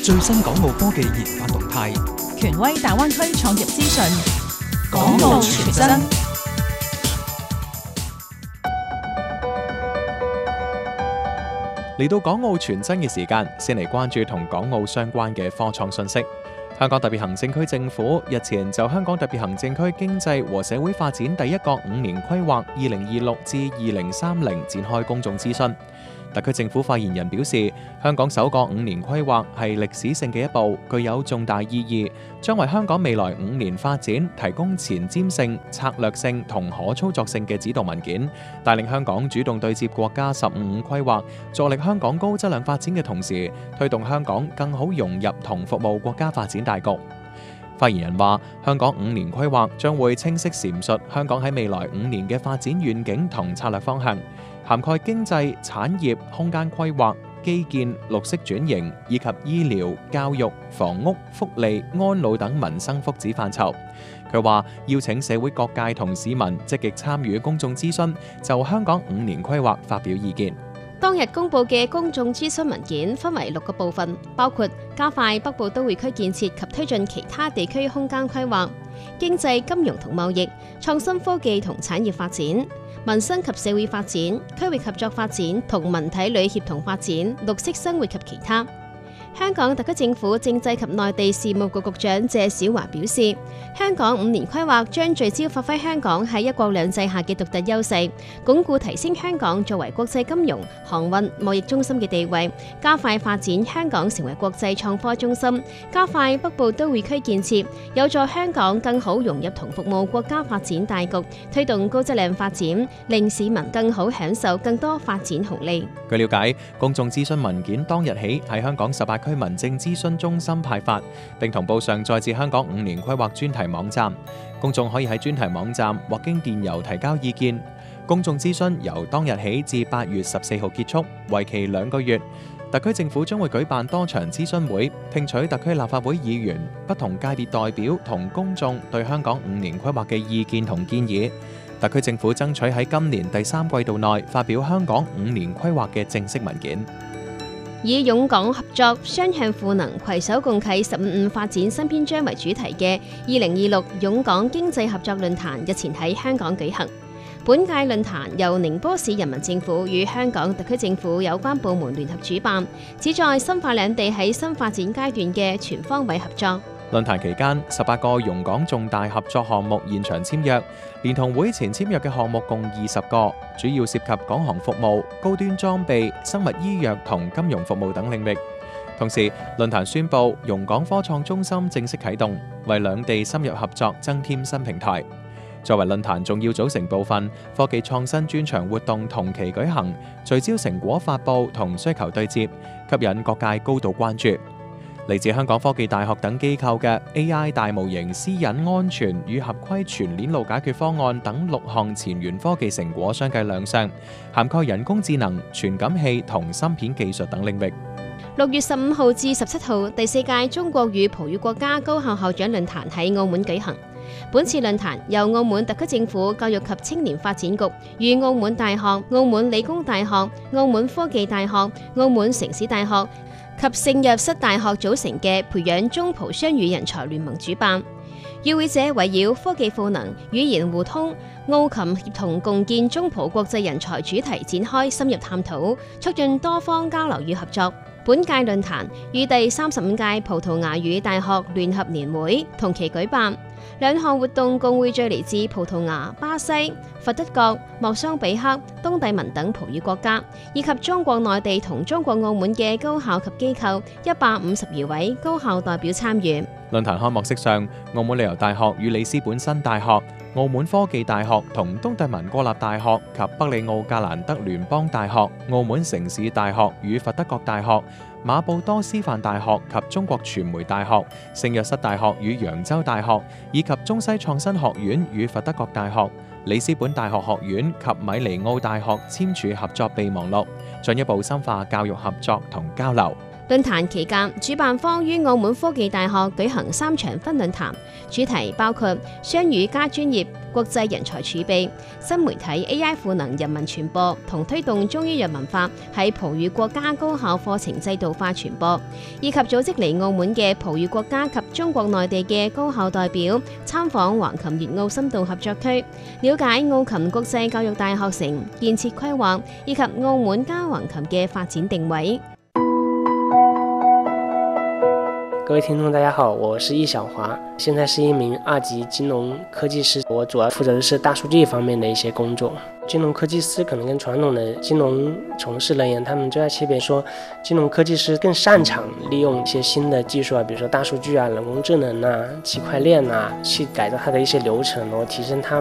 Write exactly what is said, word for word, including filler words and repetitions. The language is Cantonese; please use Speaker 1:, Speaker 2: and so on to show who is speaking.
Speaker 1: 最新港澳科技研發動態，
Speaker 2: 權威大灣區創業資訊，
Speaker 1: 港澳全真。
Speaker 3: 嚟到港澳全真嘅時間，先嚟關注同港澳相關嘅科創信息。香港特別行政區政府日前就香港特別行政區經濟和社會發展第一個五年規劃二零二六至二零三零展開公眾諮詢。特區政府發言人表示，香港首個五年規劃係歷史性嘅一步，具有重大意義，將為香港未來五年發展提供前瞻性、策略性同可操作性嘅指導文件，帶領香港主動對接國家十五五規劃，助力香港高質量發展嘅同時，推動香港更好融入同服務國家發展大局。發言人話，香港五年規劃將會清晰闡述香港喺未來五年嘅發展願景同策略方向，涵蓋經濟、產業、空間規劃、基建、綠色轉型以及醫療、教育、房屋、福利、安老等民生福祉範疇。佢話邀請社會各界同市民積極參與公眾諮詢，就香港五年規劃發表意見。
Speaker 4: 當日公佈嘅公眾諮詢文件分為六個部分，包括加快北部都會區建設及推進其他地區空間規劃、經濟金融同貿易、創新科技同產業發展、民生及社會發展、區域合作發展同文體旅協同發展、綠色生活及其他。香港特區政府政制及內地事務局局長謝小華表示，香港五年規劃將聚焦發揮香港喺一國兩制下嘅獨特優勢，鞏固提升香港作為國際金融、航運、貿易中心嘅地位，加快發展香港成為國際創科中心，加快北部都會區建設，有助香港更好融入同服務國家發展大局，推動高質量發展，令市民更好享受更多發展紅利。
Speaker 3: 據了解，公眾諮詢文件當日起喺香港十八區民政諮詢中心派發，並同步上載至香港五年規劃專題網站。公眾可以喺專題網站或經電郵提交意見。公眾諮詢由當日起至八月十四號結束，為期兩個月。特區政府將會舉辦多場諮詢會，聽取特區立法會議員、不同界別代表同公眾對香港五年規劃嘅意見同建議。特區政府爭取喺今年第三季度內發表香港五年規劃嘅正式文件。
Speaker 4: 以勇港合作、雙向賦能、攜手共啟十五五發展新篇章為主題嘅二零二六勇港經濟合作論壇日前喺香港舉行。本屆論壇由寧波市人民政府與香港特區政府有關部門聯合主辦，旨在深化兩地喺新發展階段嘅全方位合作。
Speaker 3: 論壇期間，十八個蓉港重大合作項目現場簽約，連同會前簽約嘅項目共二十個，主要涉及港航服務、高端裝備、生物醫藥同金融服務等領域。同時，論壇宣布蓉港科創中心正式啟動，為兩地深入合作增添新平台。作為論壇重要組成部分，科技創新專場活動同期舉行，聚焦成果發佈同需求對接，吸引各界高度關注。嚟自香港科技大學等機構嘅 A I 大模型私隱安全與合規全鏈路解決方案等六項前沿科技成果相繼亮相，涵蓋人工智能、傳感器同芯片技術等領域。
Speaker 4: 六月十五號至十七號，第四屆中國與葡語國家高校校長論壇喺澳門舉行。本次論壇由澳門特區政府教育及青年發展局與澳門大學、澳門理工大學、澳門科技大學、澳門城市大學及聖若瑟大學組成嘅培養中葡雙語人才聯盟主辦。與會者圍繞科技賦能、語言互通、澳琴協同共建中葡國際人才主題展開深入探討，促進多方交流與合作。本屆論壇與第三十五屆葡萄牙語大學聯合年會同期舉辦，兩項活動共匯聚嚟自葡萄牙、巴西、佛得角、莫桑比克、東帝汶等葡語國家，以及中國內地同中國澳門嘅高校及機構一百五十餘位高校代表參與。
Speaker 3: 論壇開幕式上，澳門旅遊大學與里斯本新大學、澳門科技大學同東帝汶國立大學及北里奧格蘭德聯邦大學、澳門城市大學與佛得角大學、馬布多師範大學及中國傳媒大學、聖若瑟大學與揚州大學，以及中西創新學院與佛得角大學、里斯本大學學院及米尼奧大學簽署合作備忘錄，進一步深化教育合作同交流。
Speaker 4: 論壇期間，主辦方於澳門科技大學舉行三場分論壇，主題包括雙語加專業、國際人才儲備、新媒體 A I 賦能人民傳播同推動中醫藥文化喺葡語國家高校課程制度化傳播，以及組織嚟澳門嘅葡語國家及中國內地嘅高校代表參訪橫琴粵澳深度合作區，了解澳琴國際教育大學城建設規劃以及澳門加橫琴嘅發展定位。
Speaker 5: 各位聽眾大家好，我是易小華，現在是一名二級金融科技師，我主要負責的是大數據方面的一些工作。金融科技師可能跟傳統的金融從事人員，他們最大區別說，金融科技師更擅長利用一些新的技術啊，比如說大數據啊、人工智能啊、區塊鏈啊，去改造它的一些流程，然後提升它